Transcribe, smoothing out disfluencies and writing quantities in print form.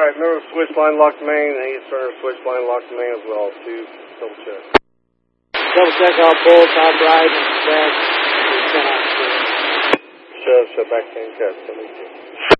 Alright, remember switch line lock to main, and he's turning switch line lock to main as well, to double check. Double check all pull, top right, and back. Shut back 10 cut, 72.